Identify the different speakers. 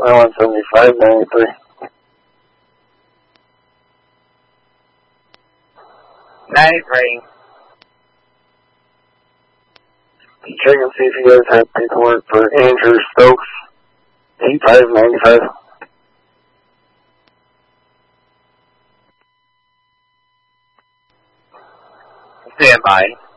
Speaker 1: I want 75.93.
Speaker 2: $93.
Speaker 1: Check and see if you guys have paperwork for Andrew Stokes. 85.95.
Speaker 2: Stand by.